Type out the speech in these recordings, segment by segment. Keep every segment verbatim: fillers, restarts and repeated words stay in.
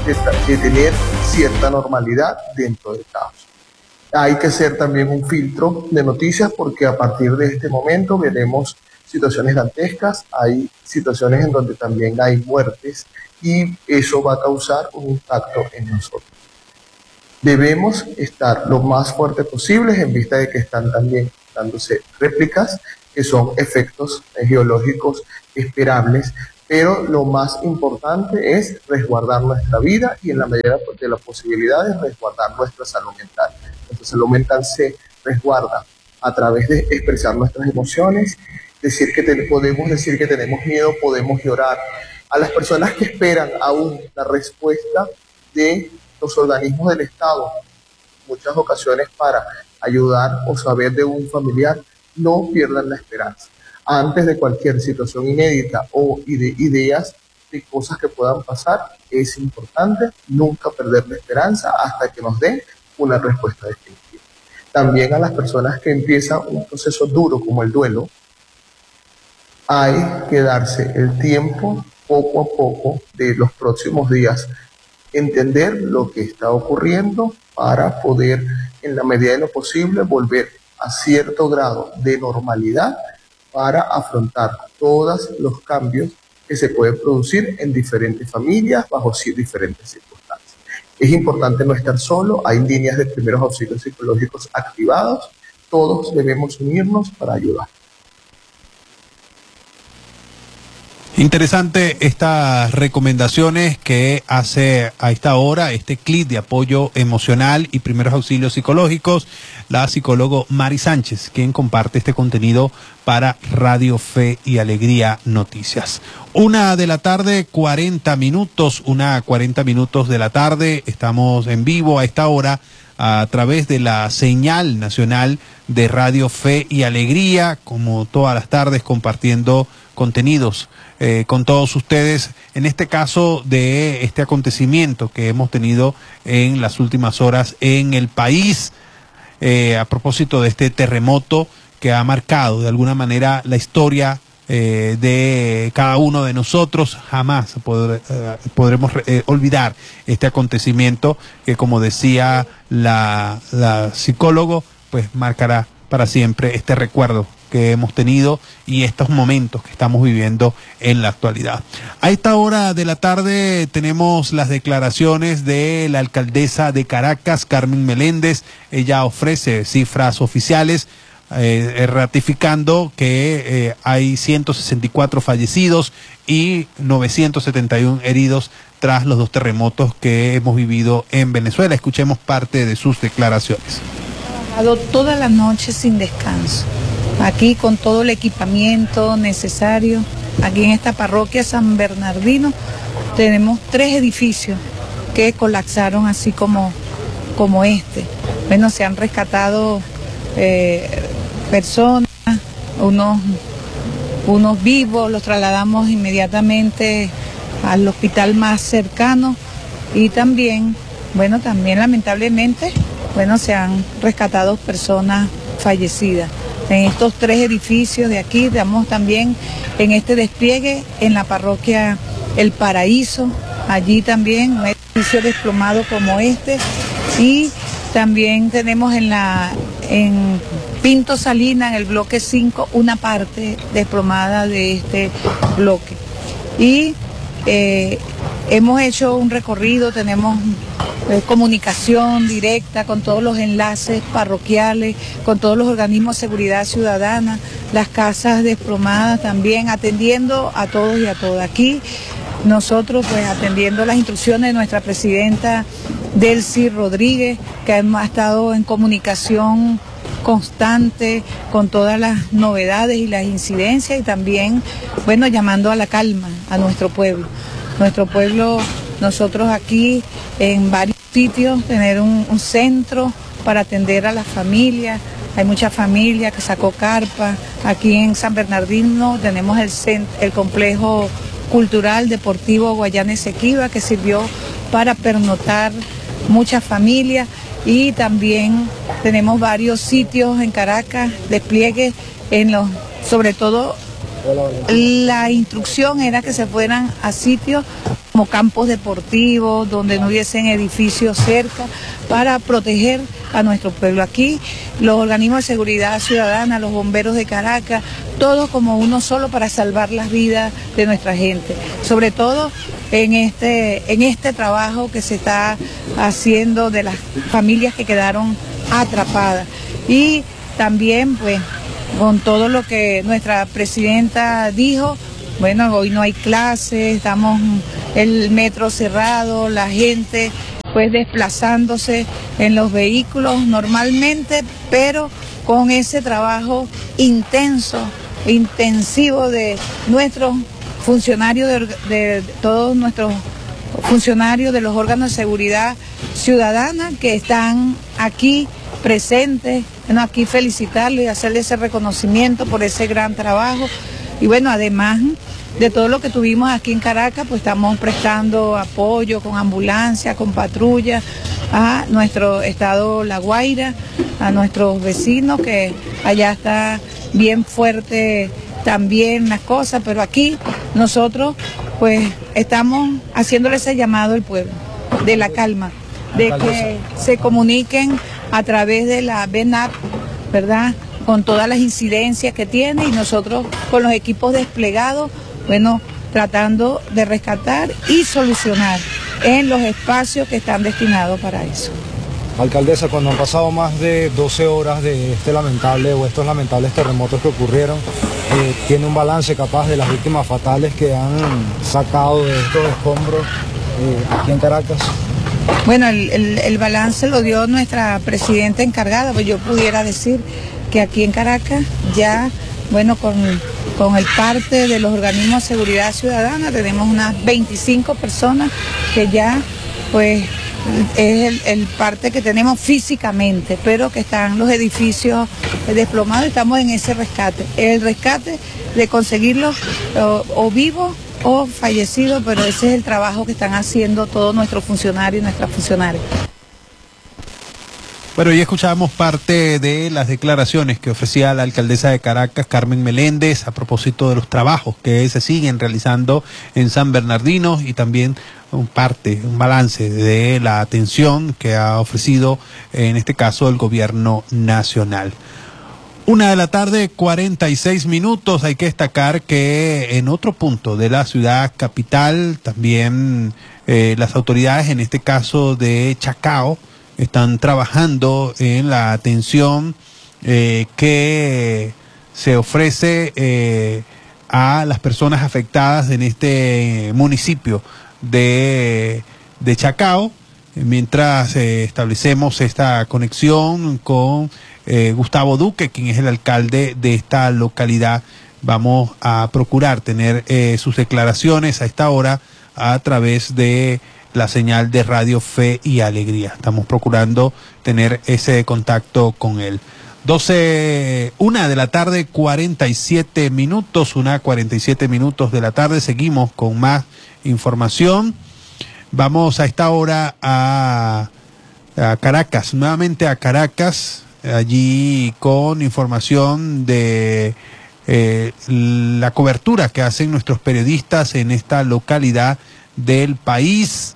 de, de tener cierta normalidad dentro del caos. Hay que hacer también un filtro de noticias porque a partir de este momento veremos situaciones dantescas, hay situaciones en donde también hay muertes y eso va a causar un impacto en nosotros. Debemos estar lo más fuerte posible en vista de que están también dándose réplicas, que son efectos geológicos esperables, pero lo más importante es resguardar nuestra vida y en la medida de las posibilidades resguardar nuestra salud mental. Nuestra salud mental se resguarda a través de expresar nuestras emociones, decir que te, podemos decir que tenemos miedo, podemos llorar. A las personas que esperan aún la respuesta de los organismos del Estado, muchas ocasiones para ayudar o saber de un familiar, no pierdan la esperanza. Antes de cualquier situación inédita o de ideas de cosas que puedan pasar, es importante nunca perder la esperanza hasta que nos den una respuesta definitiva. También a las personas que empiezan un proceso duro como el duelo, hay que darse el tiempo poco a poco de los próximos días, entender lo que está ocurriendo para poder, en la medida de lo posible, volver a cierto grado de normalidad para afrontar todos los cambios que se pueden producir en diferentes familias bajo diferentes circunstancias. Es importante no estar solo, hay líneas de primeros auxilios psicológicos activados, todos debemos unirnos para ayudar. Interesante estas recomendaciones que hace a esta hora este clic de apoyo emocional y primeros auxilios psicológicos, la psicóloga Mari Sánchez, quien comparte este contenido para Radio Fe y Alegría Noticias. Una de la tarde, cuarenta minutos, una cuarenta minutos de la tarde, estamos en vivo a esta hora a través de la señal nacional de Radio Fe y Alegría, como todas las tardes compartiendo contenidos eh, con todos ustedes, en este caso de este acontecimiento que hemos tenido en las últimas horas en el país, eh, a propósito de este terremoto que ha marcado de alguna manera la historia eh, de cada uno de nosotros. Jamás poder, eh, podremos eh, olvidar este acontecimiento que, como decía la, la psicóloga, pues marcará para siempre este recuerdo que hemos tenido y estos momentos que estamos viviendo en la actualidad. A esta hora de la tarde tenemos las declaraciones de la alcaldesa de Caracas, Carmen Meléndez. Ella ofrece cifras oficiales eh, ratificando que eh, hay ciento sesenta y cuatro fallecidos y novecientos setenta y uno heridos tras los dos terremotos que hemos vivido en Venezuela. Escuchemos parte de sus declaraciones. He trabajado toda la noche sin descanso, aquí con todo el equipamiento necesario. Aquí en esta parroquia San Bernardino tenemos tres edificios que colapsaron así como, como este. Bueno, se han rescatado eh, personas, unos, unos vivos, los trasladamos inmediatamente al hospital más cercano y también, bueno, también lamentablemente, bueno, se han rescatado personas fallecidas. En estos tres edificios de aquí, estamos también en este despliegue en la parroquia El Paraíso, allí también un edificio desplomado como este, y también tenemos en la en Pinto Salina, en el bloque cinco, una parte desplomada de este bloque. Y eh, hemos hecho un recorrido, tenemos eh, comunicación directa con todos los enlaces parroquiales, con todos los organismos de seguridad ciudadana, las casas desplomadas también, atendiendo a todos y a todas. Aquí nosotros pues atendiendo las instrucciones de nuestra presidenta Delcy Rodríguez, que ha estado en comunicación constante con todas las novedades y las incidencias, y también, bueno, llamando a la calma a nuestro pueblo. Nuestro pueblo, nosotros aquí en varios sitios, tener un, un centro para atender a las familias. Hay mucha familia que sacó carpa. Aquí en San Bernardino tenemos el, cent el complejo cultural deportivo Guayana Esequiba, que sirvió para pernoctar muchas familias, y también tenemos varios sitios en Caracas, despliegues en los, sobre todo la instrucción era que se fueran a sitios como campos deportivos, donde no hubiesen edificios cerca, para proteger a nuestro pueblo. Aquí los organismos de seguridad ciudadana, los bomberos de Caracas, todos como uno solo para salvar las vidas de nuestra gente. Sobre todo en este, en este trabajo que se está haciendo de las familias que quedaron atrapadas. Y también pues con todo lo que nuestra presidenta dijo, bueno, hoy no hay clases, estamos el metro cerrado, la gente pues desplazándose en los vehículos normalmente, pero con ese trabajo intenso, intensivo de nuestros funcionarios, de, de todos nuestros funcionarios de los órganos de seguridad ciudadana que están aquí presentes. Bueno, aquí felicitarlos y hacerles ese reconocimiento por ese gran trabajo. Y bueno, además de todo lo que tuvimos aquí en Caracas, pues estamos prestando apoyo con ambulancia, con patrulla a nuestro estado La Guaira, a nuestros vecinos, que allá está bien fuerte también las cosas, pero aquí nosotros pues estamos haciéndole ese llamado al pueblo, de la calma, de que se comuniquen a través de la B N A P, ¿verdad?, con todas las incidencias que tiene, y nosotros con los equipos desplegados, bueno, tratando de rescatar y solucionar en los espacios que están destinados para eso. Alcaldesa, cuando han pasado más de doce horas de este lamentable o estos lamentables terremotos que ocurrieron, eh, ¿tiene un balance capaz de las víctimas fatales que han sacado de estos escombros eh, aquí en Caracas? Bueno, el, el, el balance lo dio nuestra presidenta encargada, pues yo pudiera decir que aquí en Caracas ya, bueno, con, con el parte de los organismos de seguridad ciudadana tenemos unas veinticinco personas que ya, pues, es el, el parte que tenemos físicamente, pero que están los edificios desplomados y estamos en ese rescate. El rescate de conseguirlos o, o vivos o fallecidos, pero ese es el trabajo que están haciendo todos nuestros funcionarios y nuestras funcionarias. Bueno, ya escuchábamos parte de las declaraciones que ofrecía la alcaldesa de Caracas, Carmen Meléndez, a propósito de los trabajos que se siguen realizando en San Bernardino, y también un parte, un balance de la atención que ha ofrecido, en este caso, el gobierno nacional. Una de la tarde, cuarenta y seis minutos. Hay que destacar que en otro punto de la ciudad capital, también eh, las autoridades, en este caso de Chacao, están trabajando en la atención eh, que se ofrece eh, a las personas afectadas en este municipio de, de Chacao, mientras eh, establecemos esta conexión con eh, Gustavo Duque, quien es el alcalde de esta localidad. Vamos a procurar tener eh, sus declaraciones a esta hora a través de la señal de Radio Fe y Alegría. Estamos procurando tener ese contacto con él. doce, una de la tarde, cuarenta y siete minutos, una cuarenta y siete minutos de la tarde. Seguimos con más información. Vamos a esta hora a, a Caracas, nuevamente a Caracas, allí con información de eh, la cobertura que hacen nuestros periodistas en esta localidad del país.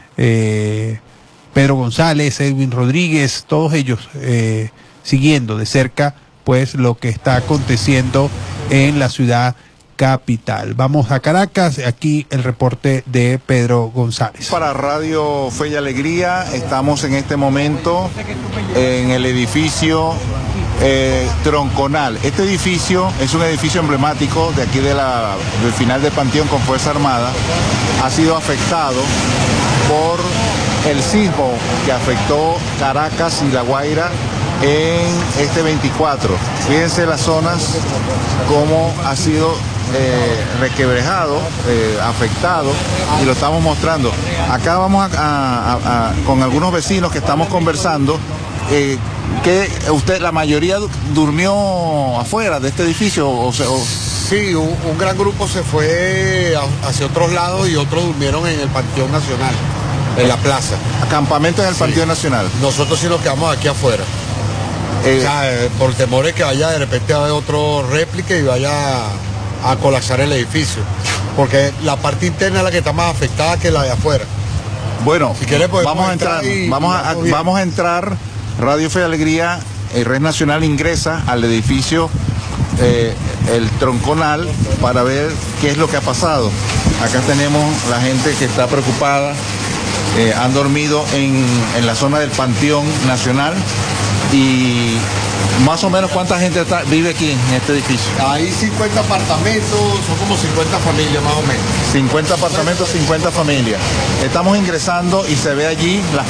Eh, Pedro González, Edwin Rodríguez, todos ellos eh, siguiendo de cerca pues lo que está aconteciendo en la ciudad capital. Vamos a Caracas, aquí el reporte de Pedro González. Para Radio Fe y Alegría, estamos en este momento en el edificio eh, Tronconal. Este edificio es un edificio emblemático de aquí de la, del final del Panteón con Fuerza Armada. Ha sido afectado por el sismo que afectó Caracas y La Guaira en este veinticuatro. Fíjense las zonas, cómo ha sido eh, requebrejado, eh, afectado, y lo estamos mostrando. Acá vamos a, a, a, a, con algunos vecinos que estamos conversando, eh, que usted, la mayoría durmió afuera de este edificio, o sea, o... Sí, un, un gran grupo se fue hacia otros lados y otros durmieron en el Panteón Nacional, en la plaza. Acampamento en el sí. Panteón Nacional. Nosotros sí nos quedamos aquí afuera. Eh, o sea, eh, por temores que vaya de repente a haber otro réplica y vaya a, a colapsar el edificio. porque la parte interna es la que está más afectada que la de afuera. Bueno, si quieres, vamos a entrar, y, vamos, a, y vamos a entrar, Radio Fe y Alegría, el Red Nacional ingresa al edificio eh, El Tronconal para ver qué es lo que ha pasado. Acá tenemos la gente que está preocupada, eh, han dormido en, en la zona del Panteón Nacional. Y más o menos cuánta gente está, vive aquí en este edificio. Hay cincuenta apartamentos, son como cincuenta familias más o menos. cincuenta apartamentos, cincuenta familias. Estamos ingresando y se ve allí las